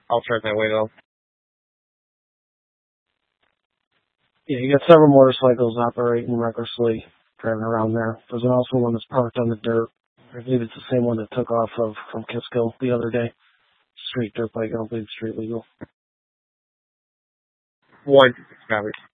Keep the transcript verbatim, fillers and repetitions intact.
I'll turn that way though. Yeah, you got several motorcycles operating recklessly, driving around there. There's also one that's parked on the dirt. I believe it's the same one that took off of from Kiskill the other day. Street dirt bike, I don't believe it's street legal. One, Valley.